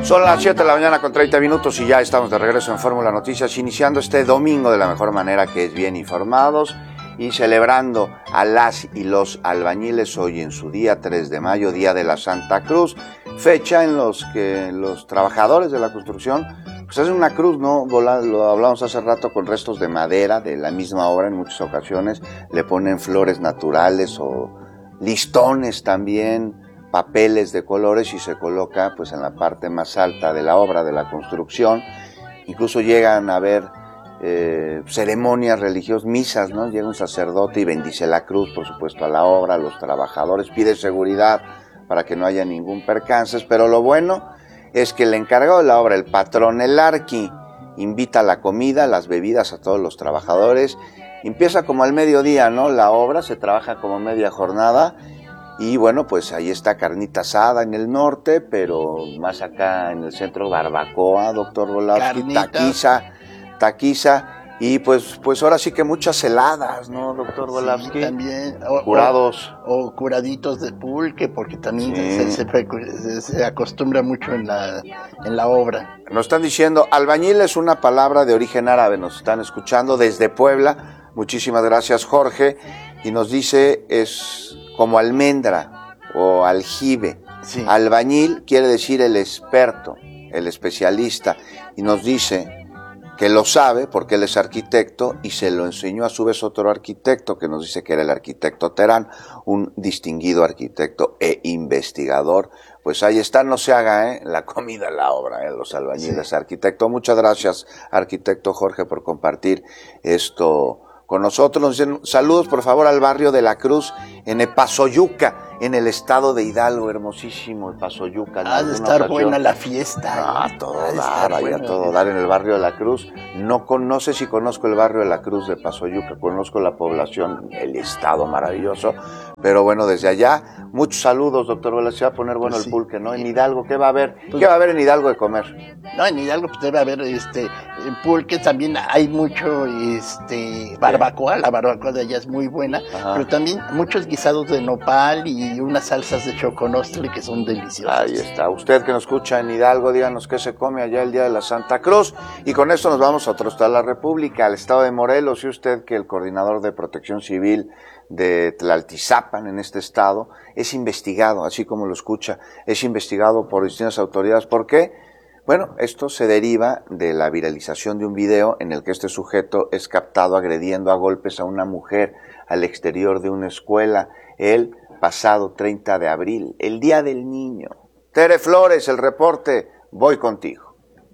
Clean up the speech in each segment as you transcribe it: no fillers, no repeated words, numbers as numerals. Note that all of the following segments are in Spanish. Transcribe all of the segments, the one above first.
Son las 7 de la mañana con 30 minutos y ya estamos de regreso en Fórmula Noticias, iniciando este domingo de la mejor manera, que es bien informados y celebrando a las y los albañiles hoy en su día 3 de mayo, Día de la Santa Cruz, fecha en los que los trabajadores de la construcción pues hacen una cruz, ¿no? Lo hablamos hace rato, con restos de madera de la misma obra. En muchas ocasiones le ponen flores naturales o listones también, papeles de colores, y se coloca pues en la parte más alta de la obra, de la construcción. Incluso llegan a haber ceremonias religiosas, misas, ¿no? Llega un sacerdote y bendice la cruz, por supuesto, a la obra, a los trabajadores, pide seguridad para que no haya ningún percance. Pero lo bueno es que el encargado de la obra, el patrón, el arqui, invita a la comida, las bebidas a todos los trabajadores. Empieza como al mediodía, ¿no? La obra se trabaja como media jornada. Y bueno, pues ahí está carnita asada en el norte, pero más acá en el centro, barbacoa, doctor Volavsky, taquiza, y pues ahora sí que muchas heladas, ¿no, doctor Volavsky? Sí, también. Curados. O curaditos de pulque, porque también se acostumbra mucho en la obra. Nos están diciendo, albañil es una palabra de origen árabe, nos están escuchando desde Puebla. Muchísimas gracias, Jorge. Y nos dice, es como almendra o aljibe. Sí. Albañil quiere decir el experto, el especialista, y nos dice que lo sabe porque él es arquitecto y se lo enseñó a su vez otro arquitecto que nos dice que era el arquitecto Terán, un distinguido arquitecto e investigador. Pues ahí está, no se haga la comida, la obra, los albañiles. Sí. Arquitecto, muchas gracias, arquitecto Jorge, por compartir esto con nosotros. Nos dicen, saludos por favor al barrio de la Cruz en Epazoyuca, en el estado de Hidalgo. Hermosísimo Epazoyuca. Ha de estar buena la fiesta. Todo dar en el barrio de la Cruz. No sé si conozco el barrio de la Cruz de Epazoyuca, conozco la población, el estado maravilloso, pero bueno, desde allá, muchos saludos, doctor Vela. Se va a poner bueno el pulque, ¿no? En Hidalgo, ¿qué va a haber? ¿Qué va a haber en Hidalgo de comer? No, en Hidalgo pues debe haber pulque, también hay mucho barbacoa, la barbacoa de allá es muy buena. Ajá. Pero también muchos guisados de nopal y unas salsas de choconostle que son deliciosas. Ahí está. Usted que nos escucha en Hidalgo, díganos qué se come allá el Día de la Santa Cruz. Y con esto nos vamos a otro estado de la República, al estado de Morelos. Y usted, que el coordinador de Protección Civil de Tlaltizapan, en este estado, es investigado, así como lo escucha, es investigado por distintas autoridades. ¿Por qué? Bueno, esto se deriva de la viralización de un video en el que este sujeto es captado agrediendo a golpes a una mujer al exterior de una escuela el pasado 30 de abril, el Día del Niño. Tere Flores, el reporte, voy contigo.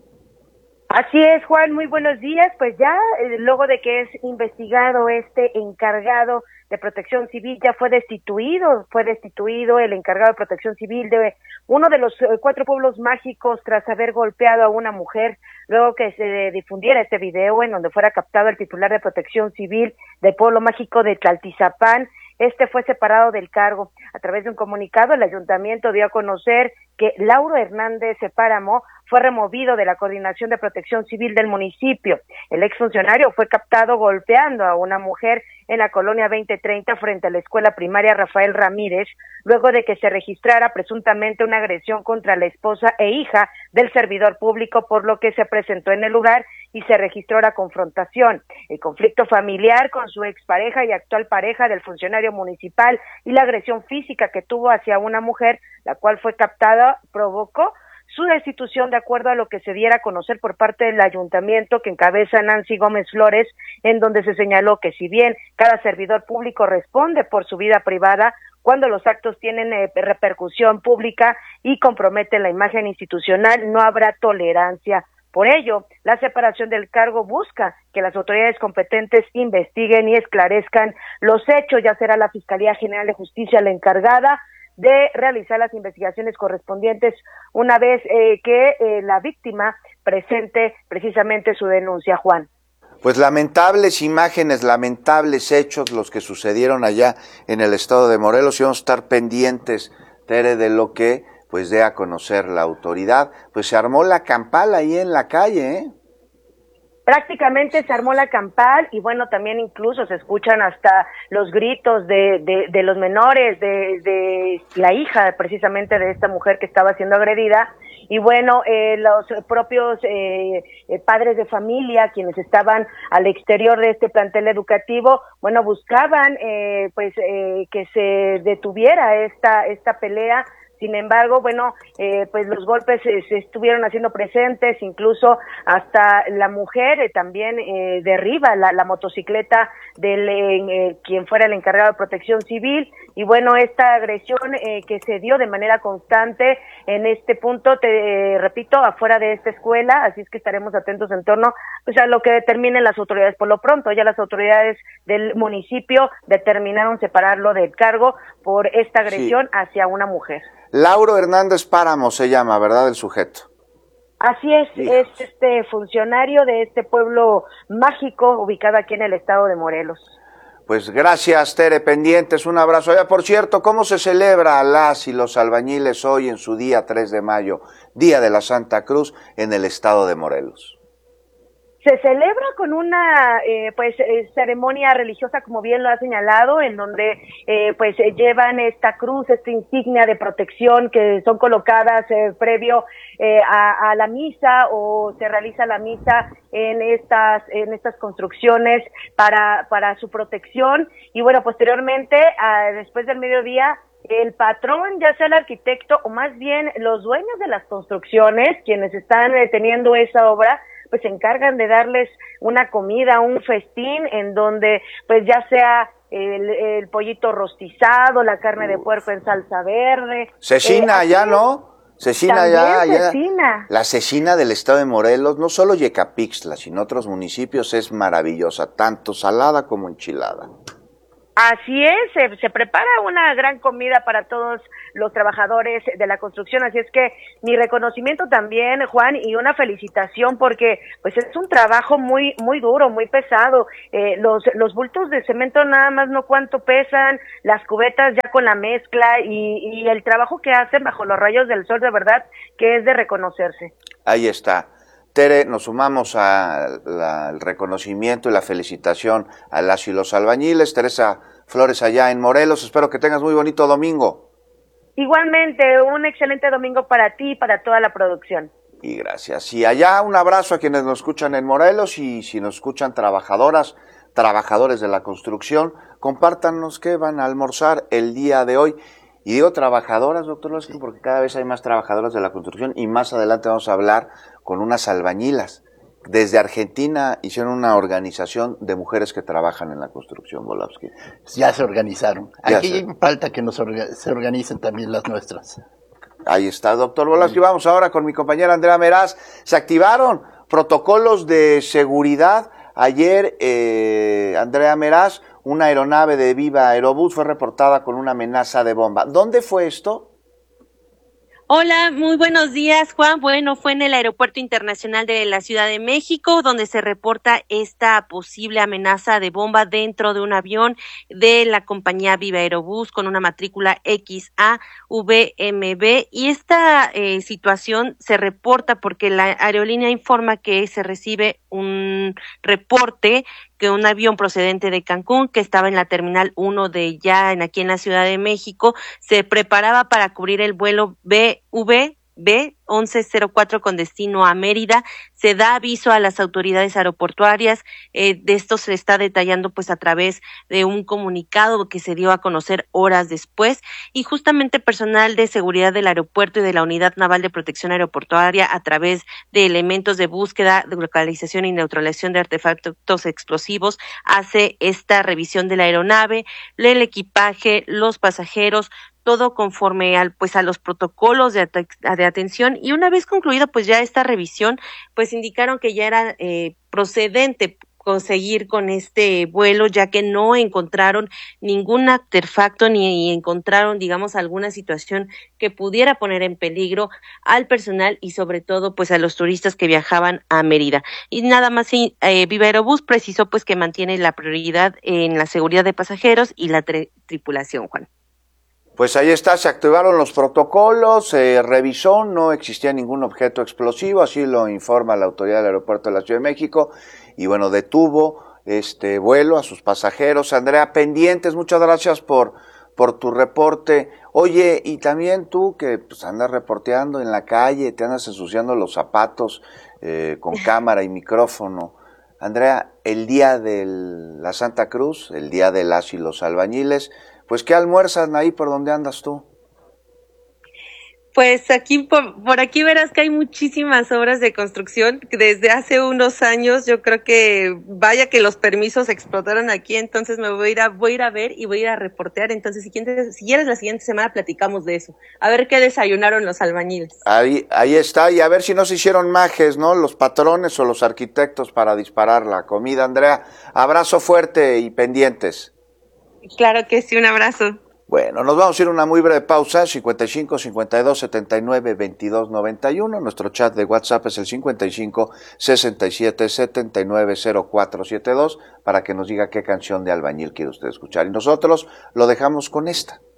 Así es, Juan, muy buenos días. Pues ya, luego de que es investigado este encargado de Protección Civil, ya fue destituido el encargado de Protección Civil de uno de los 4 pueblos mágicos tras haber golpeado a una mujer, luego que se difundiera este video en donde fuera captado el titular de Protección Civil del pueblo mágico de Tlaltizapán. Este fue separado del cargo. A través de un comunicado, el ayuntamiento dio a conocer que Lauro Hernández Páramo fue removido de la Coordinación de Protección Civil del municipio. El exfuncionario fue captado golpeando a una mujer en la colonia 2030 frente a la escuela primaria Rafael Ramírez, luego de que se registrara presuntamente una agresión contra la esposa e hija del servidor público, por lo que se presentó en el lugar y se registró la confrontación. El conflicto familiar con su expareja y actual pareja del funcionario municipal y la agresión física que tuvo hacia una mujer, la cual fue captada, provocó su destitución, de acuerdo a lo que se diera a conocer por parte del ayuntamiento que encabeza Nancy Gómez Flores, en donde se señaló que si bien cada servidor público responde por su vida privada, cuando los actos tienen repercusión pública y comprometen la imagen institucional, no habrá tolerancia. Por ello, la separación del cargo busca que las autoridades competentes investiguen y esclarezcan los hechos. Ya será la Fiscalía General de Justicia la encargada de realizar las investigaciones correspondientes una vez que la víctima presente precisamente su denuncia, Juan. Pues lamentables imágenes, lamentables hechos los que sucedieron allá en el estado de Morelos, y vamos a estar pendientes, Tere, de lo que pues dé a conocer la autoridad. Pues se armó la campal ahí en la calle, ¿eh? Prácticamente se armó la campal y bueno, también incluso se escuchan hasta los gritos de los menores, de la hija precisamente de esta mujer que estaba siendo agredida, y bueno, los propios padres de familia, quienes estaban al exterior de este plantel educativo, bueno, buscaban que se detuviera esta pelea. Sin embargo, bueno, pues los golpes se estuvieron haciendo presentes, incluso hasta la mujer también derriba la motocicleta del quien fuera el encargado de Protección Civil, y bueno, esta agresión que se dio de manera constante en este punto, te repito, afuera de esta escuela, así es que estaremos atentos en torno pues a lo que determinen las autoridades. Por lo pronto, ya las autoridades del municipio determinaron separarlo del cargo por esta agresión hacia una mujer. Lauro Hernández Páramo se llama, ¿verdad, el sujeto? Así es, es este funcionario de este pueblo mágico ubicado aquí en el estado de Morelos. Pues gracias, Tere, pendientes, un abrazo. Ya, por cierto, ¿cómo se celebra a las y los albañiles hoy en su día 3 de mayo, Día de la Santa Cruz, en el estado de Morelos? Se celebra con una ceremonia religiosa, como bien lo ha señalado, en donde llevan esta cruz, esta insignia de protección que son colocadas previo a la misa, o se realiza la misa en estas construcciones para su protección. Y bueno, posteriormente, después del mediodía, el patrón, ya sea el arquitecto o más bien los dueños de las construcciones, quienes están teniendo esa obra, pues se encargan de darles una comida, un festín, en donde pues ya sea el pollito rostizado, la carne de puerco en salsa verde. Cecina allá, ¿no? Cecina allá. Cecina. La cecina del estado de Morelos, no solo Yecapixtla, sino otros municipios, es maravillosa, tanto salada como enchilada. Así es, se prepara una gran comida para todos los trabajadores de la construcción, así es que mi reconocimiento también, Juan, y una felicitación, porque pues es un trabajo muy duro, muy pesado. Los bultos de cemento nada más no cuánto pesan, las cubetas ya con la mezcla y el trabajo que hacen bajo los rayos del sol, de verdad que es de reconocerse. Ahí está. Tere, nos sumamos al reconocimiento y la felicitación a las y los albañiles. Teresa Flores allá en Morelos, espero que tengas muy bonito domingo. Igualmente, un excelente domingo para ti y para toda la producción. Y gracias. Y allá un abrazo a quienes nos escuchan en Morelos, y si nos escuchan trabajadores de la construcción, compártanos qué van a almorzar el día de hoy. Y digo trabajadoras, doctor López, porque cada vez hay más trabajadoras de la construcción, y más adelante vamos a hablar con unas albañilas. Desde Argentina hicieron una organización de mujeres que trabajan en la construcción, Volavsky. Ya se organizaron. Aquí falta que se organicen también las nuestras. Ahí está, doctor Volavsky. Vamos ahora con mi compañera Andrea Meraz. Se activaron protocolos de seguridad. Ayer, Andrea Meraz, una aeronave de Viva Aerobús fue reportada con una amenaza de bomba. ¿Dónde fue esto? Hola, muy buenos días, Juan. Bueno, fue en el Aeropuerto Internacional de la Ciudad de México, donde se reporta esta posible amenaza de bomba dentro de un avión de la compañía Viva Aerobús con una matrícula XAVMB. Y esta situación se reporta porque la aerolínea informa que se recibe un reporte que un avión procedente de Cancún, que estaba en la Terminal 1 aquí en la Ciudad de México, se preparaba para cubrir el vuelo BVB 1104 con destino a Mérida. Se da aviso a las autoridades aeroportuarias, de esto se está detallando pues a través de un comunicado que se dio a conocer horas después, y justamente personal de seguridad del aeropuerto y de la Unidad Naval de Protección Aeroportuaria, a través de elementos de búsqueda, de localización y neutralización de artefactos explosivos, hace esta revisión de la aeronave, el equipaje, los pasajeros, todo conforme a los protocolos de atención. Y una vez concluida pues ya esta revisión, pues indicaron que ya era procedente conseguir con este vuelo, ya que no encontraron ningún artefacto ni encontraron, digamos, alguna situación que pudiera poner en peligro al personal y sobre todo pues a los turistas que viajaban a Mérida. Y nada más, Viva Aerobús precisó pues que mantiene la prioridad en la seguridad de pasajeros y la tripulación, Juan. Pues ahí está, se activaron los protocolos, se revisó, no existía ningún objeto explosivo, así lo informa la autoridad del aeropuerto de la Ciudad de México, y bueno, detuvo este vuelo a sus pasajeros. Andrea, pendientes, muchas gracias por por tu reporte. Oye, y también tú que pues andas reporteando en la calle, te andas ensuciando los zapatos con cámara y micrófono. Andrea, el día de la Santa Cruz, el día de las y los albañiles, pues ¿qué almuerzan ahí por donde andas tú? Pues aquí por aquí verás que hay muchísimas obras de construcción. Desde hace unos años yo creo que vaya que los permisos explotaron aquí, entonces me voy a ir a ver y voy a ir a reportear. Entonces, si quieres la siguiente semana platicamos de eso. A ver qué desayunaron los albañiles. Ahí está, y a ver si no se hicieron majes, ¿no? Los patrones o los arquitectos para disparar la comida. Andrea, abrazo fuerte y pendientes. Claro que sí, un abrazo. Bueno, nos vamos a ir a una muy breve pausa, 55 52 79 22 91. Nuestro chat de WhatsApp es el 55 67 79 04 72 para que nos diga qué canción de albañil quiere usted escuchar. Y nosotros lo dejamos con esta.